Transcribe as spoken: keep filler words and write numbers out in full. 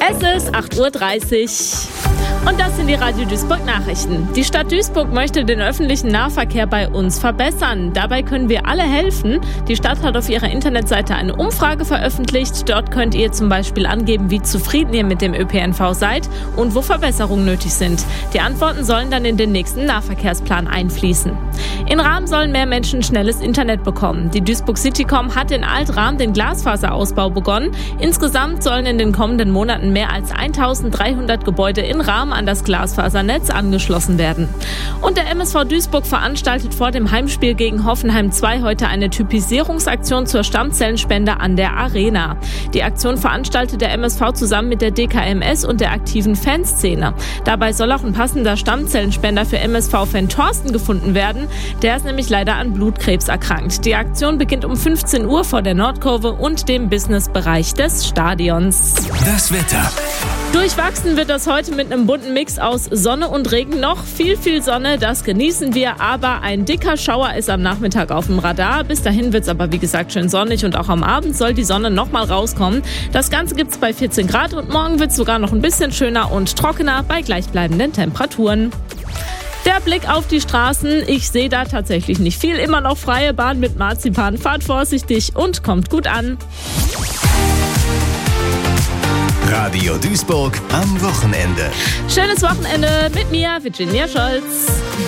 Es ist acht Uhr dreißig. Und das sind die Radio Duisburg Nachrichten. Die Stadt Duisburg möchte den öffentlichen Nahverkehr bei uns verbessern. Dabei können wir alle helfen. Die Stadt hat auf ihrer Internetseite eine Umfrage veröffentlicht. Dort könnt ihr zum Beispiel angeben, wie zufrieden ihr mit dem Ö P N V seid und wo Verbesserungen nötig sind. Die Antworten sollen dann in den nächsten Nahverkehrsplan einfließen. In Rahm sollen mehr Menschen schnelles Internet bekommen. Die Duisburg Citycom hat in Alt-Rahm den Glasfaserausbau begonnen. Insgesamt sollen in den kommenden Monaten mehr als eintausenddreihundert Gebäude in Rahm an das Glasfasernetz angeschlossen werden. Und der M S V Duisburg veranstaltet vor dem Heimspiel gegen Hoffenheim zwei heute eine Typisierungsaktion zur Stammzellenspende an der Arena. Die Aktion veranstaltet der M S V zusammen mit der D K M S und der aktiven Fanszene. Dabei soll auch ein passender Stammzellenspender für M S V-Fan Thorsten gefunden werden. Der ist nämlich leider an Blutkrebs erkrankt. Die Aktion beginnt um fünfzehn Uhr vor der Nordkurve und dem Businessbereich des Stadions. Das Wetter. Durchwachsen wird das heute mit einem bunten Mix aus Sonne und Regen. Noch viel, viel Sonne, das genießen wir. Aber ein dicker Schauer ist am Nachmittag auf dem Radar. Bis dahin wird es aber, wie gesagt, schön sonnig. Und auch am Abend soll die Sonne nochmal rauskommen. Das Ganze gibt es bei vierzehn Grad. Und morgen wird es sogar noch ein bisschen schöner und trockener bei gleichbleibenden Temperaturen. Der Blick auf die Straßen, ich sehe da tatsächlich nicht viel. Immer noch freie Bahn mit Marzipan. Fahrt vorsichtig und kommt gut an. Radio Duisburg am Wochenende. Schönes Wochenende mit mir, Virginia Scholz.